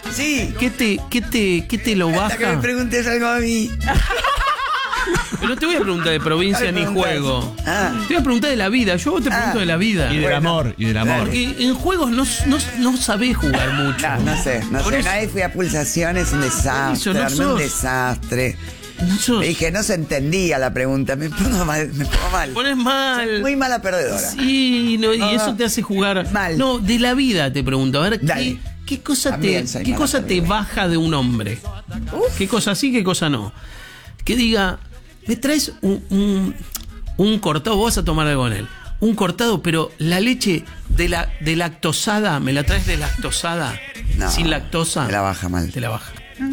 Sí. ¿Qué te lo baja? Hasta que me preguntes algo a mí. Pero no te voy a preguntar de provincia ni juego. Ah. Te voy a preguntar de la vida. Yo te pregunto de la vida. Y del amor, y del amor. Porque en juegos no sabés jugar mucho. No sé. Por eso- Una vez fui a Pulsaciones, un desastre. Eso, no armé sos- un desastre. No sos- Dije, no se entendía la pregunta. Me pongo mal. Pones mal. Muy mala perdedora. Sí, no, y eso te hace jugar. Mal. No, de la vida te pregunto. A ver, Dale. ¿qué cosa También soy qué mala cosa te perdedora. baja de un hombre? ¿Qué cosa sí, qué cosa no? Que diga, me traes un cortado, vos vas a tomar algo con él. Un cortado, pero la leche de lactosada, ¿me la traes de lactosada? No, Sin lactosa. me la baja mal. Te la baja.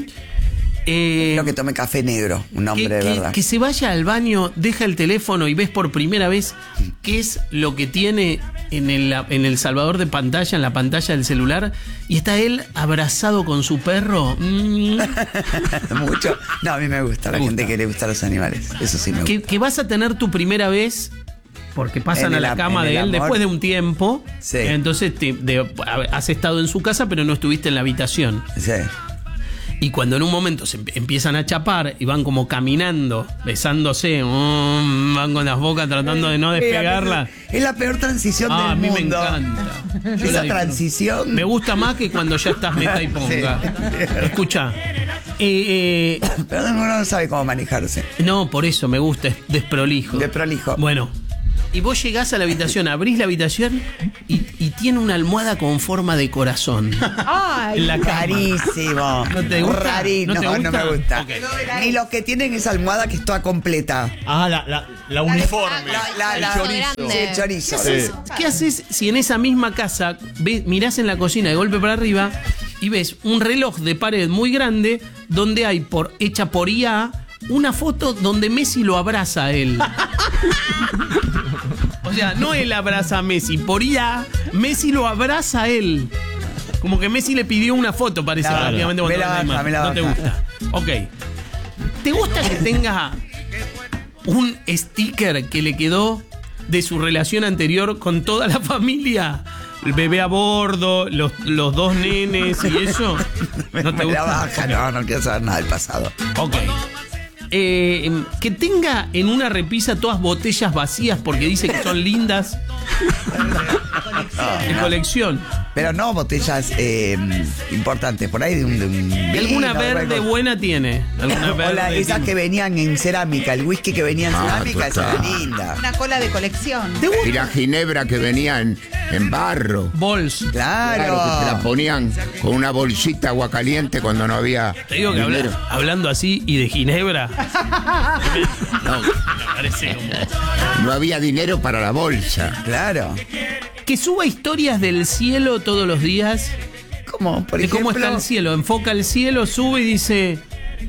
Creo que tomé café negro, un hombre de verdad. Que se vaya al baño, deja el teléfono y ves por primera vez qué es lo que tiene en el salvador de pantalla, en la pantalla del celular, y está él abrazado con su perro. Mucho. No, a mí me gusta. La gente que le gusta los animales. Eso sí me gusta. Que vas a tener tu primera vez, porque pasan En a el la am- cama en de el él amor. después de un tiempo. Sí. Entonces has estado en su casa, pero no estuviste en la habitación. Sí. Y cuando en un momento se empiezan a chapar y van como caminando, besándose, van con las bocas tratando de no despegarla. Es la peor transición Ah, a del mí me mundo. encanta. Yo la Esa disfruto. transición. Me gusta más que cuando ya estás meta y ponga. Sí. Escucha. Pero uno no sabe cómo manejarse. No, por eso me gusta, es desprolijo. De prolijo. Bueno, y vos llegás a la habitación, abrís la habitación y tiene una almohada con forma de corazón. Ay, En la cama. Carísimo. ¿No te gusta? Rarísimo. ¿No te No, gusta? no me gusta. Ok. Ni los que tienen esa almohada que es toda completa. Ah, la uniforme. La el chorizo. grande. Sí, el chorizo. Sí. ¿Qué haces si en esa misma casa mirás en la cocina de golpe para arriba y ves un reloj de pared muy grande donde hay hecha por IA una foto donde Messi lo abraza a él? O sea, no él abraza a Messi, por IA Messi lo abraza a él. Como que Messi le pidió una foto, parece. No, prácticamente, me cuando la ves baja, imagen. me la No te baja. gusta. Ok. ¿Te gusta que tenga un sticker que le quedó de su relación anterior con toda la familia? El bebé a bordo, los dos nenes y eso. ¿No te Me la gusta? baja, no quiero saber nada del pasado. Ok. Que tenga en una repisa todas botellas vacías porque dice que son lindas. De colección. Pero no botellas importantes, por ahí de un ¿Y alguna vino, verde algo. buena tiene? ¿Alguna O verde? esas que venían en cerámica, el whisky que venía en cerámica, esa total. era linda. una cola de colección. ¿Te gusta? Y la ginebra que venía en barro. Bols. Claro. Claro, que te la ponían con una bolsita agua caliente cuando no había Te digo que dinero. hablando así y de Ginebra. No, me parece como. No había dinero para la bolsa. Claro. Que suba historias del cielo todos los días. ¿Cómo? Por De ejemplo, cómo está el cielo. Enfoca el cielo, sube y dice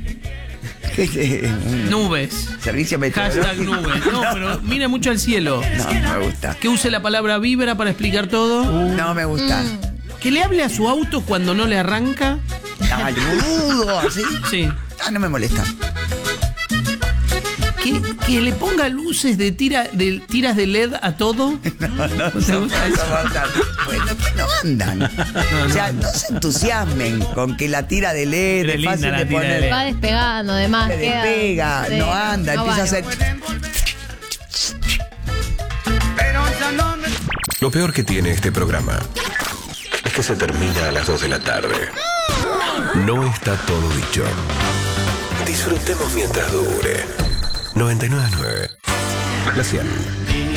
un nubes. servicio Hashtag meteorológico. nubes. No, pero mira mucho al cielo. No me gusta. Que use la palabra vibra para explicar todo. No me gusta. Que le hable a su auto cuando no le arranca. Ay, boludo, ¿así? Sí. Ah, no me molesta. Que le ponga luces de tiras de LED a todo. No ¿Te son gusta eso? cosas bueno, que no andan. O sea, no se entusiasmen con que la tira de LED Pero es linda fácil la de tira de poner. LED. Va despegando, además. Se despega, Sí, no anda, no empieza a va, hacer. Lo peor que tiene este programa es que se termina a las 2 de la tarde. No está todo dicho. Disfrutemos mientras dure. 99.9. La 100.